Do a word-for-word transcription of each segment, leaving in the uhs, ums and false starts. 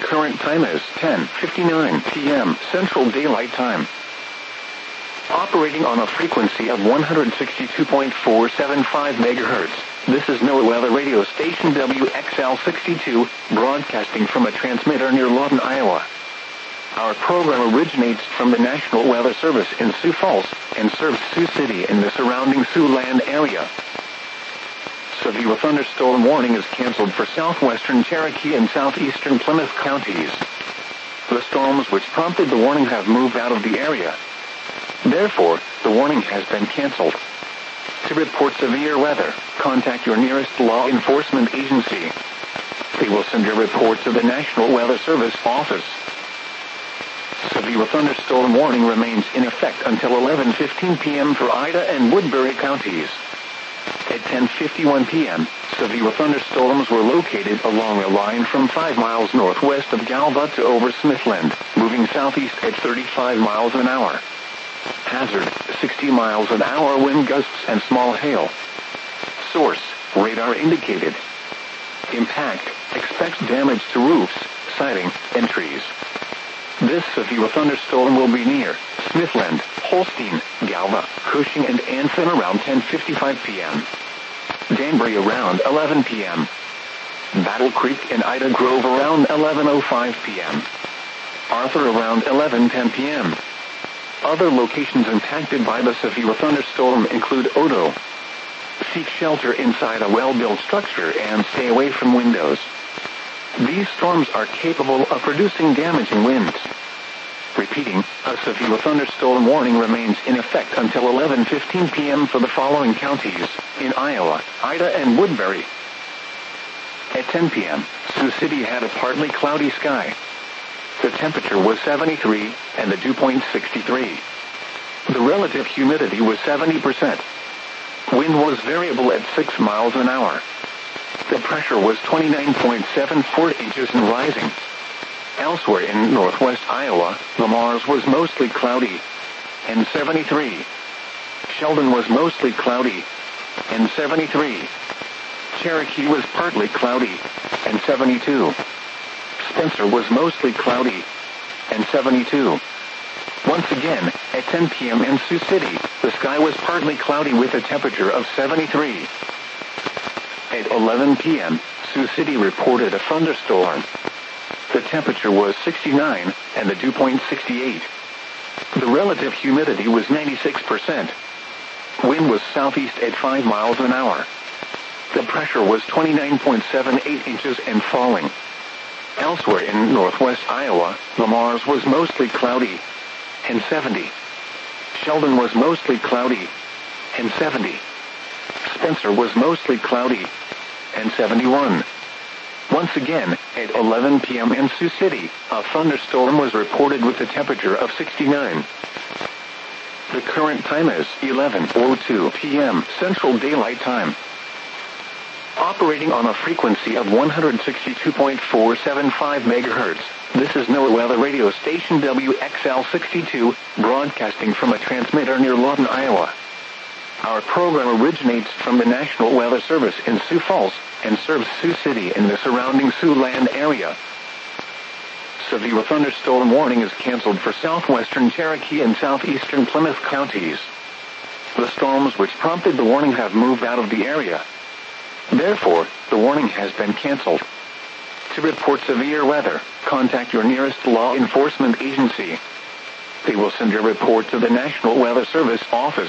current time is ten fifty-nine p m Central Daylight Time. Operating on a frequency of one hundred sixty-two point four seven five megahertz, this is NOAA Weather Radio Station W X L sixty-two, broadcasting from a transmitter near Lawton, Iowa. Our program originates from the National Weather Service in Sioux Falls and serves Sioux City and the surrounding Siouxland area. Severe thunderstorm warning is canceled for southwestern Cherokee and southeastern Plymouth counties. The storms which prompted the warning have moved out of the area. Therefore, the warning has been canceled. To report severe weather, contact your nearest law enforcement agency. They will send your report to the National Weather Service office. Severe thunderstorm warning remains in effect until eleven fifteen p m for Ida and Woodbury counties. At ten fifty-one p m, severe thunderstorms were located along a line from five miles northwest of Galva to over Smithland, moving southeast at thirty-five miles an hour. Hazard, sixty miles an hour wind gusts and small hail. Source, radar indicated. Impact, expects damage to roofs, siding, and trees. This severe thunderstorm will be near Smithland, Holstein, Galva, Cushing, and Anson around ten fifty-five p m Danbury around eleven p m Battle Creek and Ida Grove around eleven oh five p m Arthur around eleven ten p m Other locations impacted by the severe thunderstorm include Odo. Seek shelter inside a well-built structure and stay away from windows. These storms are capable of producing damaging winds. Repeating, a severe thunderstorm warning remains in effect until eleven fifteen p m for the following counties in Iowa, Ida, and Woodbury. At ten p m, Sioux City had a partly cloudy sky. The temperature was seventy-three, and the dew point sixty-three. The relative humidity was seventy percent. Wind was variable at six miles an hour. The pressure was twenty-nine point seven four inches and rising. Elsewhere in northwest Iowa, Lamars was mostly cloudy, and seventy-three. Sheldon was mostly cloudy, and seventy-three. Cherokee was partly cloudy, and seventy-two. Spencer was mostly cloudy, and seventy-two. Once again, at ten p m in Sioux City, the sky was partly cloudy with a temperature of seventy-three. At eleven p m, Sioux City reported a thunderstorm. The temperature was sixty-nine, and the dew point sixty-eight. The relative humidity was ninety-six percent. Wind was southeast at five miles an hour. The pressure was twenty-nine point seven eight inches and falling. Elsewhere in northwest Iowa, Lamars was mostly cloudy, and seventy. Sheldon was mostly cloudy, and seventy. Spencer was mostly cloudy, and seventy-one. Once again, at eleven p m in Sioux City, a thunderstorm was reported with a temperature of sixty-nine. The current time is eleven oh two p m Central Daylight Time. Operating on a frequency of one hundred sixty-two point four seven five megahertz, this is NOAA Weather Radio Station W X L sixty-two, broadcasting from a transmitter near Lawton, Iowa. Our program originates from the National Weather Service in Sioux Falls and serves Sioux City and the surrounding Siouxland area. Severe thunderstorm warning is canceled for southwestern Cherokee and southeastern Plymouth counties. The storms which prompted the warning have moved out of the area. Therefore, the warning has been canceled. To report severe weather, contact your nearest law enforcement agency. They will send your report to the National Weather Service office.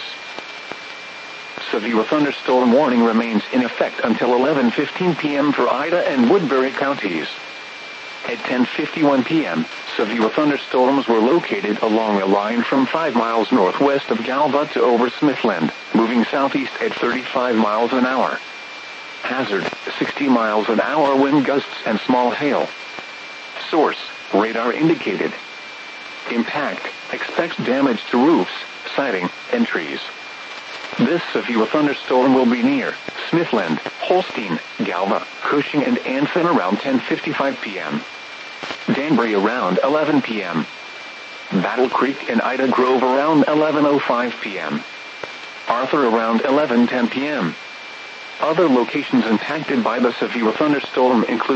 Severe thunderstorm warning remains in effect until eleven fifteen p m for Ida and Woodbury counties. At ten fifty-one p m, severe thunderstorms were located along a line from five miles northwest of Galva to over Smithland, moving southeast at thirty-five miles an hour. Hazard, sixty miles an hour wind gusts and small hail. Source, radar indicated. Impact, expects damage to roofs, siding, and trees. This severe thunderstorm will be near Smithland, Holstein, Galva, Cushing, and Anson around ten fifty-five p m Danbury around eleven p m Battle Creek and Ida Grove around eleven oh five p m Arthur around eleven ten p m Other locations impacted by the severe thunderstorm include